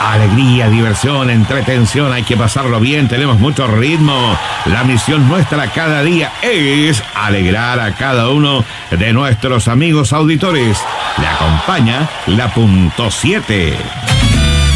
Alegría, diversión, entretención, hay que pasarlo bien, tenemos mucho ritmo. La misión nuestra cada día es alegrar a cada uno de nuestros amigos auditores. Le acompaña la .7.